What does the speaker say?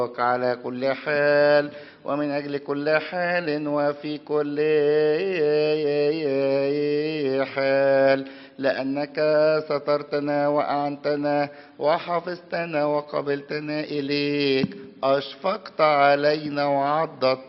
على كل حال ومن أجل كل حال وفي كل حال، لأنك سترتنا وأعنتنا وحفظتنا وقبلتنا إليك، أشفقت علينا وعضدت